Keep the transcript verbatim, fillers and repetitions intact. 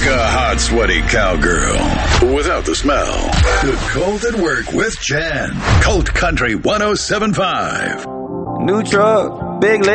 like a hot, sweaty cowgirl without the smell. The Colt at Work with Jen. Colt Country one oh seven point five. New truck, big